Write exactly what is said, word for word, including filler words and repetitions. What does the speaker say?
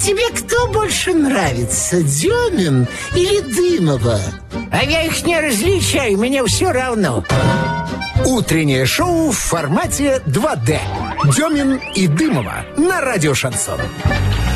тебе кто больше нравится, Демин или Дымова? А я их не различаю, мне все равно. Утреннее шоу в формате два дэ. Демин и Дымова на радио «Шансон».